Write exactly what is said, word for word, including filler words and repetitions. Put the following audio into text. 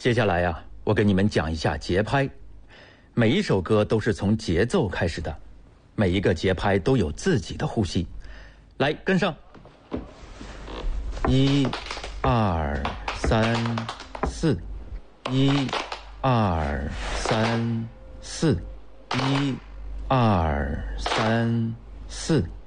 接下来呀、啊，我给你们讲一下节拍。每一首歌都是从节奏开始的，每一个节拍都有自己的呼吸。来，跟上。一、二、三、四。一、二、三、四。一、二、三、四。